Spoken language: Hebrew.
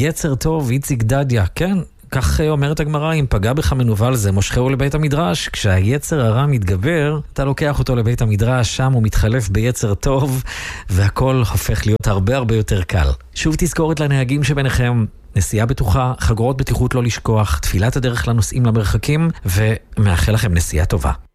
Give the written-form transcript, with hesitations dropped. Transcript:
יצר טוב, איציק דדיה, כן, כך אומרת הגמרא, אם פגע בך מנוול זה, מושכהו לבית המדרש. כשהיצר הרע מתגבר, אתה לוקח אותו לבית המדרש, שם הוא מתחלף ביצר טוב, והכל הופך להיות הרבה הרבה יותר קל. שוב תזכורת לנהגים שביניכם, נסיעה בטוחה, חגורות בטיחות לא לשכוח, תפילת הדרך לנוסעים למרחקים, ומאחל לכם נסיעה טובה.